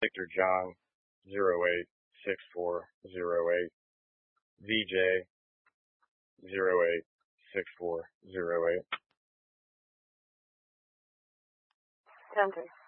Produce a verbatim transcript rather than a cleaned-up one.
Victor John zero eight six four zero eight, V J zero eight six four zero eight. Enter.